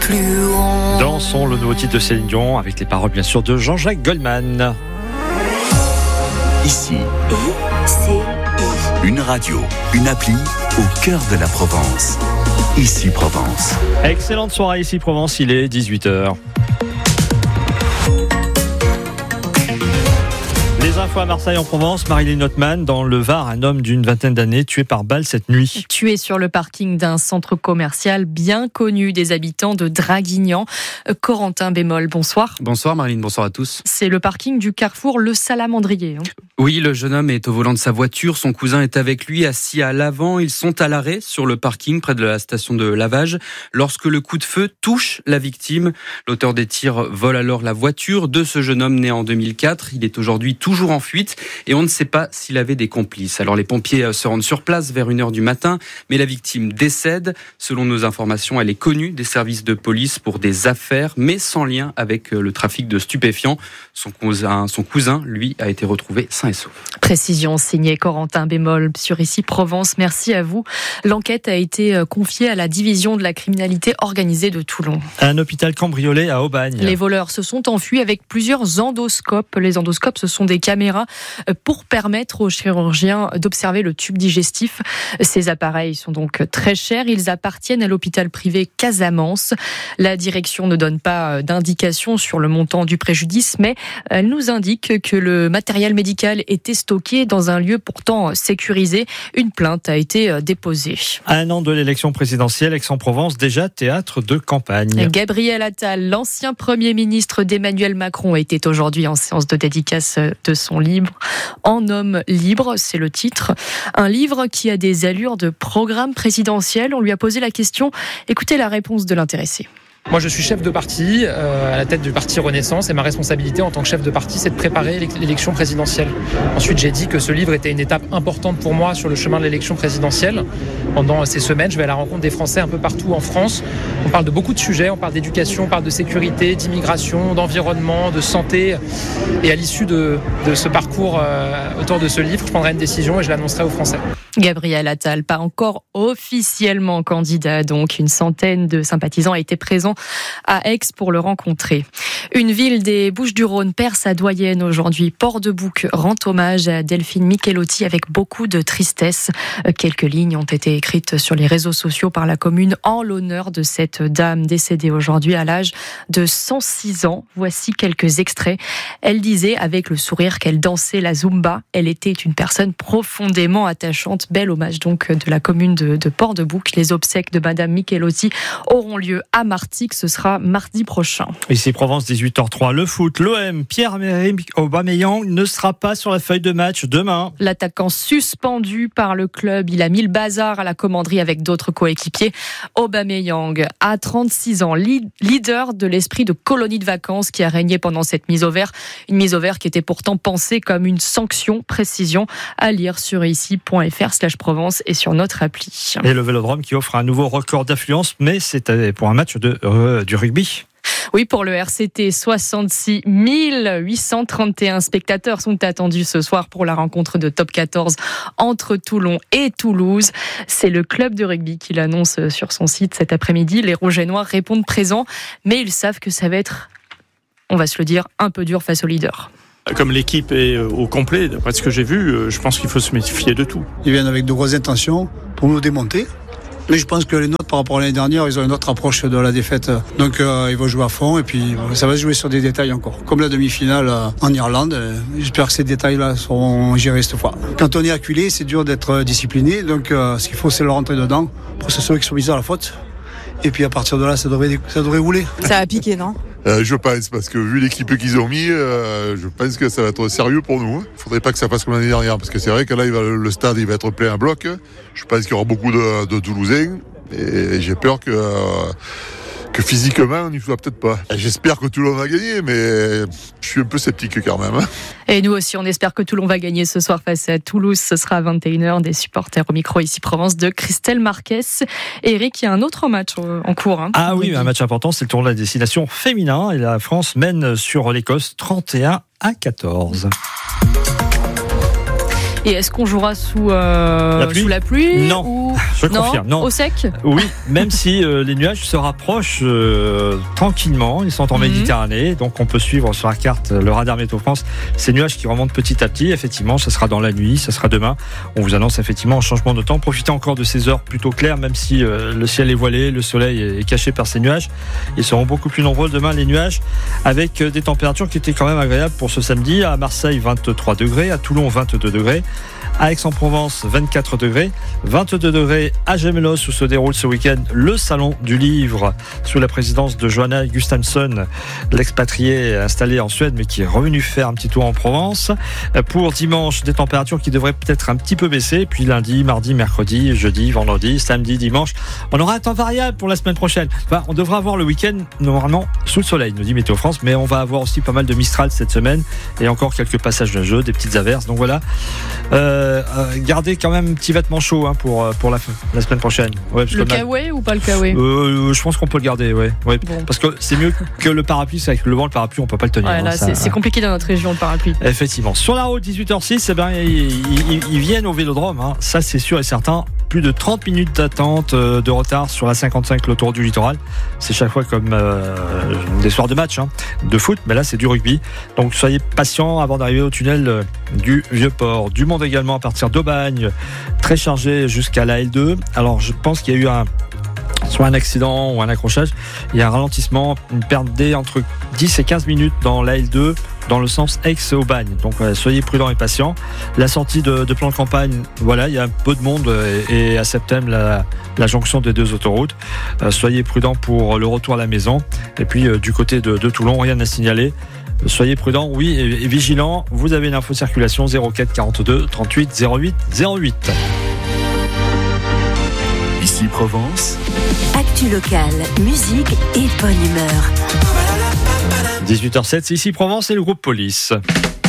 plus haut. Dansons, le nouveau titre de Céline Dion, avec les paroles bien sûr de Jean-Jacques Goldman. Ici, une radio, une appli au cœur de la Provence. Ici Provence. Excellente soirée ici Provence, il est 18h. Les infos à Marseille en Provence, Marilyn Notman, dans le Var, un homme d'une vingtaine d'années tué par balle cette nuit. Tué sur le parking d'un centre commercial bien connu des habitants de Draguignan. Corentin Bémol, bonsoir. Bonsoir Marilyn, bonsoir à tous. C'est le parking du carrefour Le Salamandrier. Oui, le jeune homme est au volant de sa voiture, son cousin est avec lui, assis à l'avant. Ils sont à l'arrêt sur le parking près de la station de lavage lorsque le coup de feu touche la victime. L'auteur des tirs vole alors la voiture de ce jeune homme né en 2004. Il est aujourd'hui toujours en fuite et on ne sait pas s'il avait des complices. Alors les pompiers se rendent sur place vers 1h du matin, mais la victime décède. Selon nos informations, elle est connue des services de police pour des affaires, mais sans lien avec le trafic de stupéfiants. Son cousin, lui, a été retrouvé sain et sauf. Précision signée Corentin Bémol sur Ici Provence. Merci à vous. L'enquête a été confiée à la division de la criminalité organisée de Toulon. Un hôpital cambriolé à Aubagne. Les voleurs se sont enfuis avec plusieurs endoscopes. Les endoscopes, ce sont des caméras pour permettre aux chirurgiens d'observer le tube digestif. Ces appareils sont donc très chers. Ils appartiennent à l'hôpital privé Casamance. La direction ne donne pas d'indication sur le montant du préjudice, mais elle nous indique que le matériel médical était stocké dans un lieu pourtant sécurisé. Une plainte a été déposée. À un an de l'élection présidentielle, Aix-en-Provence, déjà théâtre de campagne. Gabriel Attal, l'ancien Premier ministre d'Emmanuel Macron, était aujourd'hui en séance de dédicace de son livre « En homme libre », c'est le titre. Un livre qui a des allures de programme présidentiel. On lui a posé la question. Écoutez la réponse de l'intéressé. Moi je suis chef de parti, à la tête du parti Renaissance, et ma responsabilité en tant que chef de parti c'est de préparer l'élection présidentielle. Ensuite j'ai dit que ce livre était une étape importante pour moi sur le chemin de l'élection présidentielle. Pendant ces semaines je vais à la rencontre des Français un peu partout en France. On parle de beaucoup de sujets, on parle d'éducation, on parle de sécurité, d'immigration, d'environnement, de santé. Et à l'issue de ce parcours autour de ce livre, je prendrai une décision et je l'annoncerai aux Français. Gabriel Attal, pas encore officiellement candidat, donc une centaine de sympathisants a été présents à Aix pour le rencontrer. Une ville des Bouches-du-Rhône perd sa doyenne aujourd'hui. Port-de-Bouc rend hommage à Delphine Michelotti avec beaucoup de tristesse. Quelques lignes ont été écrites sur les réseaux sociaux par la commune en l'honneur de cette dame décédée aujourd'hui à l'âge de 106 ans. Voici quelques extraits. Elle disait avec le sourire qu'elle dansait la Zumba. Elle était une personne profondément attachante. Bel hommage donc de la commune de Port-de-Bouc. Les obsèques de Madame Michelotti auront lieu à Martigues. Ce sera mardi prochain. Ici Provence, 18h03, le foot, l'OM, Pierre-Emerick Aubameyang ne sera pas sur la feuille de match demain. L'attaquant suspendu par le club, il a mis le bazar à la commanderie avec d'autres coéquipiers. Aubameyang a 36 ans, leader de l'esprit de colonie de vacances qui a régné pendant cette mise au vert. Une mise au vert qui était pourtant pensée comme une sanction. Précision à lire sur ici.fr/Provence et sur notre appli. Et le Vélodrome qui offre un nouveau record d'affluence, mais c'est pour un match du rugby. Oui, pour le RCT, 66 831 spectateurs sont attendus ce soir pour la rencontre de Top 14 entre Toulon et Toulouse. C'est le club de rugby qui l'annonce sur son site cet après-midi. Les Rouges et Noirs répondent présents, mais ils savent que ça va être, on va se le dire, un peu dur face aux leaders. Comme l'équipe est au complet, d'après ce que j'ai vu, je pense qu'il faut se méfier de tout. Ils viennent avec de grosses intentions pour nous démonter. Mais je pense que les nôtres, par rapport à l'année dernière, ils ont une autre approche de la défaite. Donc ils vont jouer à fond et puis ça va se jouer sur des détails encore. Comme la demi-finale en Irlande, j'espère que ces détails-là seront gérés cette fois. Quand on est acculé, c'est dur d'être discipliné. Donc ce qu'il faut, c'est le rentrer dedans pour se sauver qui sont mis à la faute. Et puis à partir de là, ça devrait rouler. Ça a piqué, non ? Je pense, parce que vu l'équipe qu'ils ont mis, je pense que ça va être sérieux pour nous. Il faudrait pas que ça fasse comme l'année dernière, parce que c'est vrai que là, le stade il va être plein à bloc. Je pense qu'il y aura beaucoup de Toulousains, et j'ai peur que physiquement, on n'y soit peut-être pas. J'espère que Toulon va gagner, mais je suis un peu sceptique quand même. Et nous aussi, on espère que Toulon va gagner ce soir face à Toulouse. Ce sera à 21h, des supporters au micro ici Provence de Christelle Marquez. Et Eric, il y a un autre match en cours. Ah oui, un match important, c'est le tournoi de la destination féminin. Et la France mène sur l'Écosse 31-14. Et est-ce qu'on jouera sous la pluie? Non. Ou... Je confirme, non. Au sec? Oui, même si les nuages se rapprochent tranquillement, ils sont en Méditerranée, donc on peut suivre sur la carte le radar Météo France ces nuages qui remontent petit à petit. Effectivement, ça sera dans la nuit, ça sera demain. On vous annonce effectivement un changement de temps. Profitez encore de ces heures plutôt claires, même si le ciel est voilé, le soleil est caché par ces nuages. Ils seront beaucoup plus nombreux demain, les nuages, avec des températures qui étaient quand même agréables pour ce samedi. À Marseille, 23 degrés, à Toulon, 22 degrés. À Aix-en-Provence, 24 degrés, 22 degrés à Gemelos où se déroule ce week-end le Salon du Livre sous la présidence de Johanna Gustafsson, l'expatriée installée en Suède mais qui est revenue faire un petit tour en Provence. Pour dimanche, des températures qui devraient peut-être un petit peu baisser, puis lundi, mardi, mercredi, jeudi, vendredi, samedi, dimanche. On aura un temps variable pour la semaine prochaine. Enfin, on devra avoir le week-end normalement sous le soleil, nous dit Météo France, mais on va avoir aussi pas mal de Mistral cette semaine et encore quelques passages de jeu, des petites averses. Donc voilà. Gardez quand même un petit vêtement chaud pour la semaine prochaine. Ouais, le kawaii ou pas le kawaii? Je pense qu'on peut le garder, ouais. Bon. Parce que c'est mieux que le parapluie. C'est avec le vent, le parapluie, on peut pas le tenir. Ouais, là, c'est compliqué dans notre région, le parapluie. Effectivement. Sur la route, 18h06, ils viennent au Vélodrome. Ça, c'est sûr et certain. Plus de 30 minutes d'attente de retard sur la 55, l'autoroute du littoral. C'est chaque fois comme des soirs de match de foot, mais là c'est du rugby. Donc soyez patients avant d'arriver au tunnel du Vieux-Port. Du monde également à partir d'Aubagne, très chargé jusqu'à la L2. Alors je pense qu'il y a eu soit un accident ou un accrochage. Il y a un ralentissement, une perte entre 10 et 15 minutes dans la L2 dans le sens Aix-Aubagne. Donc soyez prudents et patients. La sortie de plan de campagne, voilà, il y a un peu de monde et à septembre la jonction des deux autoroutes. Soyez prudents pour le retour à la maison. Et puis du côté de Toulon, rien à signaler. Soyez prudents, oui, et vigilants. Vous avez une info circulation 04 42 38 08 08. Ici Provence. Actu locale, musique et bonne humeur. 18h07, c'est Ici Provence et le groupe Police.